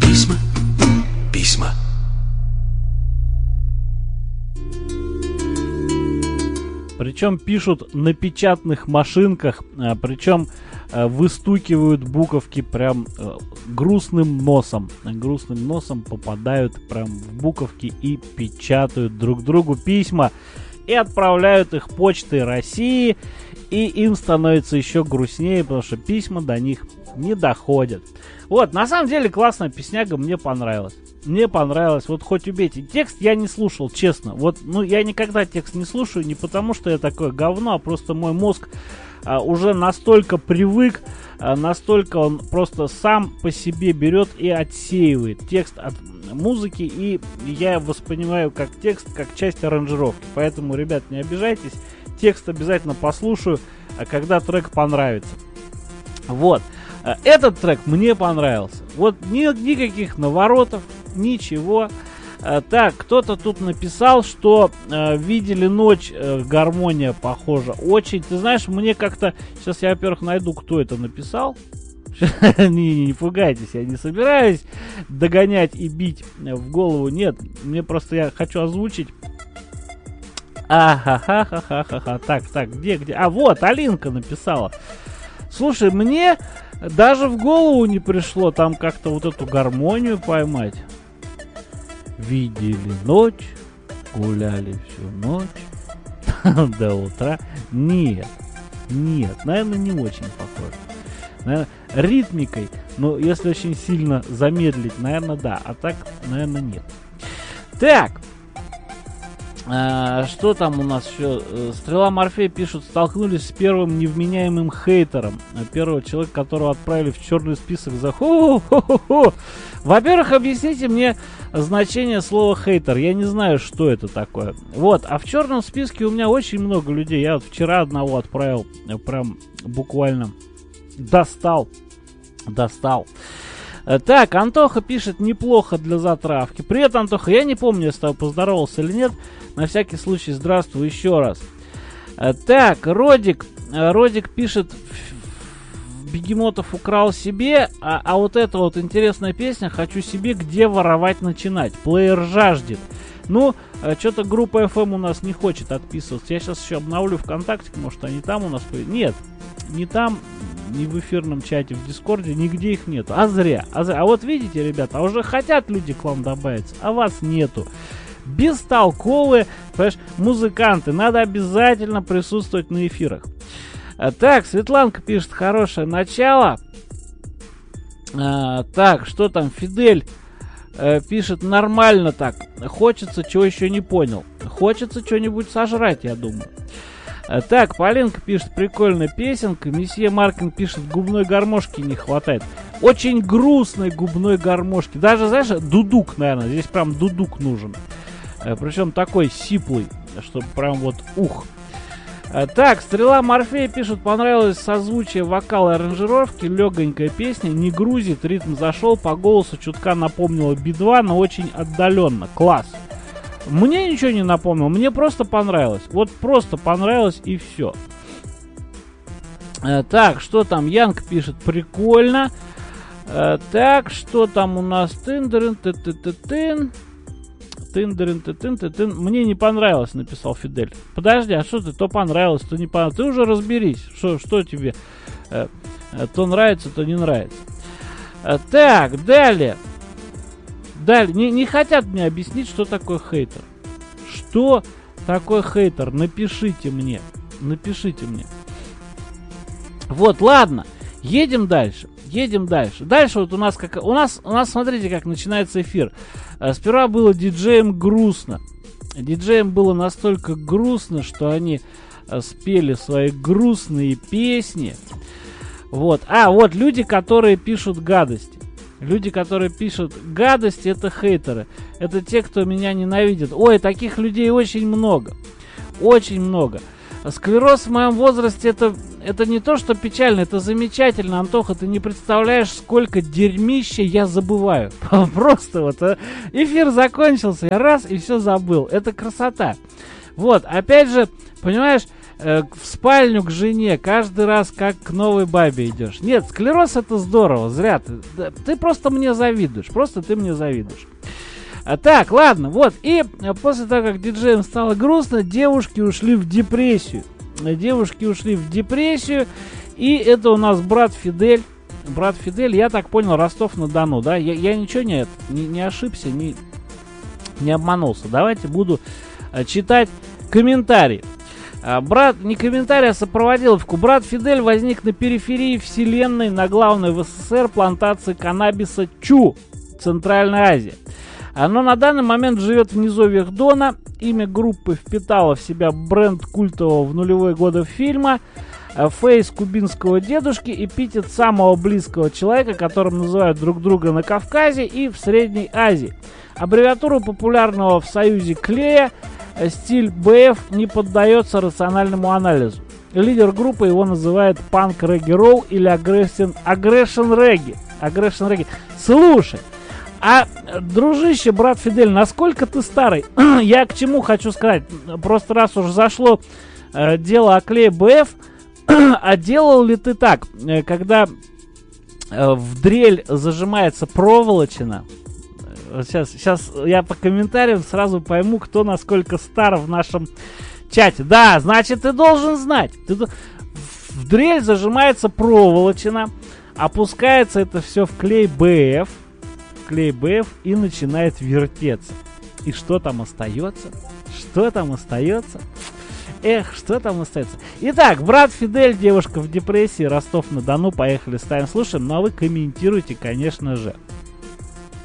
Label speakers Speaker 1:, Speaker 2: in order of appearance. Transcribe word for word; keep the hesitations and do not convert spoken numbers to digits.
Speaker 1: Письма, письма.
Speaker 2: Причем пишут на печатных машинках, а, причем а, выстукивают буковки прям а, грустным носом. Грустным носом попадают прям в буковки и печатают друг другу письма. И отправляют их почтой России. И им становится еще грустнее, потому что письма до них не доходят. Вот, на самом деле классная песняга, мне понравилась. Мне понравилось. Вот хоть убейте. Текст я не слушал, честно. Вот, ну, я никогда текст не слушаю, не потому что я такое говно, а просто мой мозг а, уже настолько привык, а, настолько он просто сам по себе берет и отсеивает текст от музыки, и я воспринимаю как текст, как часть аранжировки. Поэтому, ребят, не обижайтесь. Текст обязательно послушаю, когда трек понравится. Вот. Этот трек мне понравился. Вот ни, никаких наворотов, ничего. Так, кто-то тут написал, что э, видели ночь, э, гармония похожа. Очень. Ты знаешь, мне как-то... Сейчас я, во-первых, найду, кто это написал. не, не пугайтесь, я не собираюсь догонять и бить в голову. Нет, мне просто я хочу озвучить. Ахахахахахаха. Так, так, где, где? А, вот, Алинка написала. Слушай, мне даже в голову не пришло там как-то вот эту гармонию поймать. Видели ночь, гуляли всю ночь до утра. Нет, нет, наверное, не очень похоже. Наверное, ритмикой, но если очень сильно замедлить, наверное, да. А так, наверное, нет. Так. А, что там у нас еще? Стрела Морфея пишут, столкнулись с первым невменяемым хейтером. Первого человека, которого отправили в черный список за ху-ху-ху-ху. Во-первых, объясните мне значение слова хейтер. Я не знаю, что это такое. Вот, а в черном списке у меня очень много людей. Я вот вчера одного отправил, прям буквально достал. Достал. Так, Антоха пишет, неплохо для затравки. Привет, Антоха, я не помню, я с тобой поздоровался или нет. На всякий случай, здравствуй еще раз. Так, Родик, Родик пишет, Бегемотов украл себе, а, а вот эта вот интересная песня «Хочу себе, где воровать начинать». Плеер жаждет. Ну, что-то группа эф эм у нас не хочет отписываться. Я сейчас еще обновлю ВКонтакте, может они там у нас появятся. Нет, не там, не в эфирном чате, в Дискорде, нигде их нету. А зря, а зря. А вот видите, ребята, уже хотят люди к вам добавиться, а вас нету. Бестолковые, понимаешь, музыканты. Надо обязательно присутствовать на эфирах. А, так, Светланка пишет, хорошее начало. А, так, что там, Фидель э, пишет, нормально так. Хочется, чего еще не понял. Хочется что-нибудь сожрать, я думаю. А, так, Полинка пишет, прикольная песенка. Месье Маркин пишет, губной гармошки не хватает. Очень грустной губной гармошки. Даже, знаешь, дудук, наверное. Здесь прям дудук нужен. А, причем такой сиплый, чтобы прям вот ух. А, так, Стрела Морфея пишет, понравилось созвучие вокала и аранжировки, легонькая песня, не грузит, ритм зашел, по голосу чутка напомнила би два, но очень отдаленно. Класс. Мне ничего не напомнило, мне просто понравилось. Вот просто понравилось и все. А, так, что там? Янг пишет, прикольно. А, так, что там у нас? Тын-дырын, ты-ты-ты-тын. Тын-дырын-ты-тын-ты-тын. Мне не понравилось, написал Фидель. Подожди, а что ты? То понравилось, то не понравилось. Ты уже разберись, что, что тебе э, э, то нравится, то не нравится. А, так, далее. Далее. Не, не хотят мне объяснить, что такое хейтер. Что такое хейтер? Напишите мне. Напишите мне. Вот, ладно. Едем дальше. Едем дальше. Дальше вот у нас как... У нас, у нас смотрите, как начинается эфир. Сперва было диджеям грустно. Диджеям было настолько грустно, что они спели свои грустные песни. Вот. А, вот люди, которые пишут гадости. Люди, которые пишут гадости, это хейтеры. Это те, кто меня ненавидит. Ой, таких людей очень много. Очень много. Склероз в моем возрасте это, это не то, что печально, это замечательно, Антоха, ты не представляешь, сколько дерьмища я забываю. Просто вот эфир закончился, я раз и все забыл. Это красота. Вот, опять же, понимаешь, э, в спальню к жене каждый раз как к новой бабе идешь. Нет, склероз это здорово, зря ты. Да, ты просто мне завидуешь, просто ты мне завидуешь. А, так, ладно, вот. И а, после того, как диджеям стало грустно, девушки ушли в депрессию. Девушки ушли в депрессию. И это у нас брат Фидель. Брат Фидель, я так понял, Ростов-на-Дону, да? Я, я ничего не, не, не ошибся, не, не обманулся. Давайте буду а, читать комментарии. А, брат, не комментарий, а сопроводиловку. Брат Фидель возник на периферии вселенной на главной в СССР плантации каннабиса Чу, Центральная Азия. Но на данный момент живет в низовьях Дона. Имя группы впитало в себя бренд культового в нулевые годы фильма, фейс кубинского дедушки, эпитет самого близкого человека, которым называют друг друга на Кавказе и в Средней Азии. Аббревиатуру популярного в Союзе клея стиль би эф не поддается рациональному анализу. Лидер группы его называет панк регги роу или агрессион регги. Агрессион регги. Слушай, а, дружище, брат Фидель, насколько ты старый? Я к чему хочу сказать? Просто раз уж зашло э, дело о клее би эф, а делал ли ты так, э, когда э, в дрель зажимается проволочина? Сейчас, сейчас я по комментариям сразу пойму, кто насколько стар в нашем чате. Да, значит, ты должен знать. Ты, в дрель зажимается проволочина, опускается это все в клей би эф, клей би эф и начинает вертеться. И что там остается? Что там остается? Эх, что там остается? Итак, брат Фидель, девушка в депрессии, Ростов-на-Дону. Поехали, ставим, слушаем. Ну а вы комментируйте, конечно же.